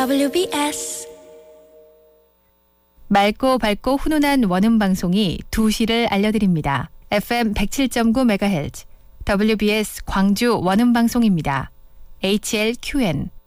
WBS 맑고 밝고 훈훈한 원음 방송이 2시를 알려드립니다. FM 107.9MHz WBS 광주 원음 방송입니다. HLQN